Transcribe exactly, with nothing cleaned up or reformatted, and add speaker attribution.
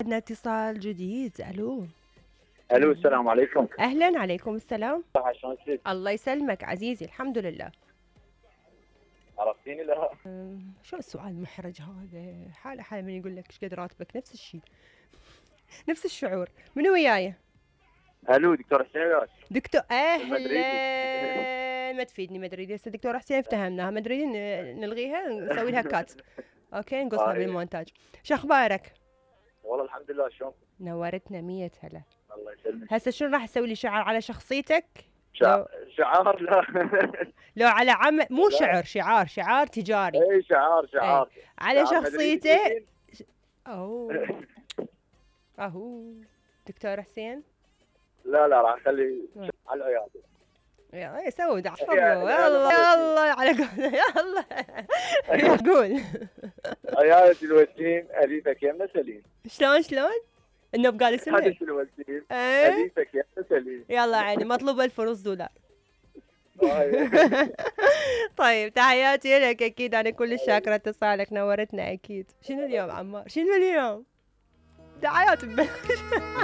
Speaker 1: عندنا اتصال جديد. الو
Speaker 2: الو السلام عليكم.
Speaker 1: اهلا، عليكم السلام.
Speaker 2: شلون كنت؟
Speaker 1: الله يسلمك عزيزي، الحمد لله.
Speaker 2: عرفتيني لا؟
Speaker 1: أم، شو السؤال المحرج هذا؟ حاله حاله من يقول لك ايش قد راتبك، نفس الشيء نفس الشعور. منو وياي؟
Speaker 2: الو دكتور حسين وياك؟
Speaker 1: دكتور
Speaker 2: المدريدي.
Speaker 1: اهلا. ما تفيدني مدريدي، هسه دكتور حسين افتهمناها، مدريدي ن- نلغيها نسوي لها كات. اوكي نقصها
Speaker 2: آه، إيه.
Speaker 1: بالمونتاج. شو اخبارك؟
Speaker 2: والله الحمد لله. شلون؟
Speaker 1: نورتنا مية هلا.
Speaker 2: الله يسلمك.
Speaker 1: هسه شنو راح تسوي لي، شعر على شخصيتك؟
Speaker 2: شع...
Speaker 1: لو
Speaker 2: شعار لا.
Speaker 1: لو على عم مو
Speaker 2: لا.
Speaker 1: شعر، شعار شعار تجاري.
Speaker 2: اي شعار
Speaker 1: ايه
Speaker 2: شعار.
Speaker 1: على
Speaker 2: شعار مدريدي
Speaker 1: شخصيته.
Speaker 2: تريدين؟
Speaker 1: اوه اهو دكتور حسين.
Speaker 2: لا لا راح اخلي على العياده.
Speaker 1: يا سود احفظ
Speaker 2: يا-
Speaker 1: له.
Speaker 2: يا-
Speaker 1: يلا
Speaker 2: يا-
Speaker 1: يلا على قول يلا. يا قول.
Speaker 2: عياده الوسيم اليفك يمنا سليم.
Speaker 1: شلون شلون؟ النوب قال
Speaker 2: هذا
Speaker 1: اسمه.
Speaker 2: شو الوسيم؟
Speaker 1: ايه
Speaker 2: اليفك يمنا سليم.
Speaker 1: يلا عيني مطلوب ألف ونص دولار.
Speaker 2: آه.
Speaker 1: طيب تحياتي لك، اكيد انا كل شاكره اتصالك، نورتنا اكيد. شنو اليوم عمار؟ شنو اليوم؟ دعايات ببلاش.